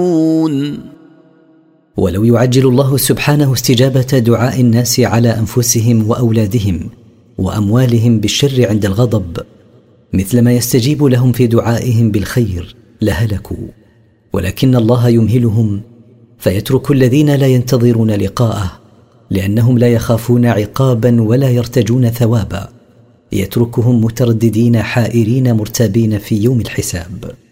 ولو يعجل الله سبحانه استجابة دعاء الناس على أنفسهم وأولادهم وأموالهم بالشر عند الغضب مثل ما يستجيب لهم في دعائهم بالخير لهلكوا، ولكن الله يمهلهم فيترك الذين لا ينتظرون لقاءه لأنهم لا يخافون عقابا ولا يرتجون ثوابا، يتركهم مترددين حائرين مرتابين في يوم الحساب.